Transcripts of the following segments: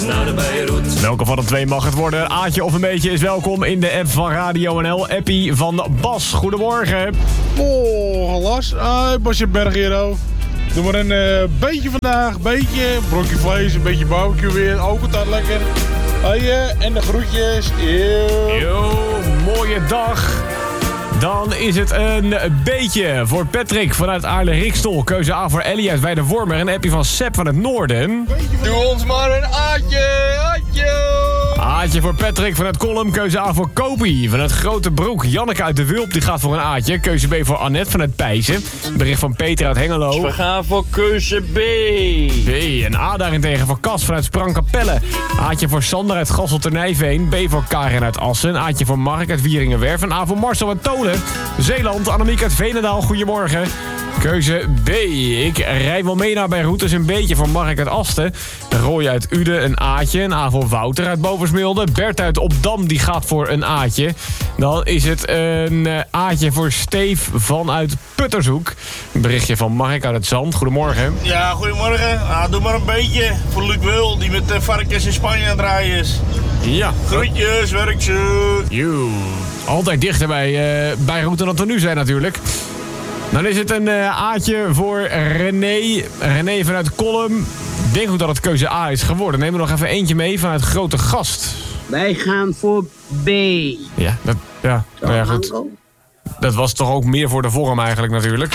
naar de Beirut. Welke van de twee mag het worden? Aatje of een beetje is welkom in de app van Radio NL. Appie van Bas. Goedemorgen. Oh, Las. Basje Bergero. Doe maar een beetje vandaag. Beetje brokje vlees, een beetje barbecue weer. Ook altijd lekker. En de groetjes. Yo, mooie dag. Dan is het een beetje voor Patrick vanuit Aarle-Rikstol. Keuze A voor Ellie uit Weidewormer. Een appie van Sepp van het Noorden. Doe ons maar een aatje. Aatje voor Patrick vanuit Kolm. Keuze A voor Kopie vanuit Grote Broek. Janneke uit de Wulp die gaat voor een aatje. Keuze B voor Annette vanuit Pijzen. Bericht van Peter uit Hengelo. We gaan voor keuze B. B. En A daarentegen voor Cas vanuit Sprangkapelle. Aatje voor Sander uit Gasselternijveen. B voor Karen uit Assen. Aatje voor Mark uit Wieringenwerf. En A voor Marcel uit Tolen. Zeeland. Annemiek uit Veenendaal. Goedemorgen. Keuze B. Ik rij wel mee naar Beirut. Dus een beetje voor Mark uit Asten. Roy uit Uden een aatje. Een A voor Wouter uit Boversmilde. Bert uit Opdam die gaat voor een aatje. Dan is het een aatje voor Steef vanuit Puttershoek. Een berichtje van Mark uit het Zand. Goedemorgen. Ja, goedemorgen. Doe maar een beetje voor Luc Wil, die met varkens in Spanje aan het rijden is. Ja. Groetjes, werk ze. Joe. Altijd dichter bij Beirut dan dat we nu zijn natuurlijk. Dan is het een aatje voor René. René vanuit Kolm. Ik denk ook dat het keuze A is geworden. Neem er nog even eentje mee vanuit Grote Gast. Wij gaan voor B. Ja, nou ja, goed. Dat was toch ook meer voor de vorm eigenlijk natuurlijk.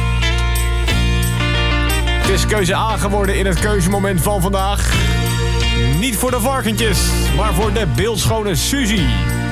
Het is keuze A geworden in het keuzemoment van vandaag. Niet voor de varkentjes, maar voor de beeldschone Suzy.